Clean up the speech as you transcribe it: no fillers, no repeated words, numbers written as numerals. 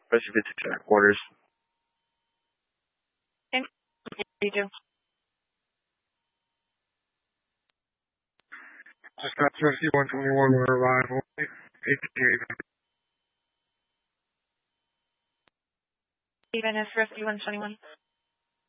especially if it's extra quarters. And you do. Just got Rescue 121 on arrival. 858. Even if Rescue 121.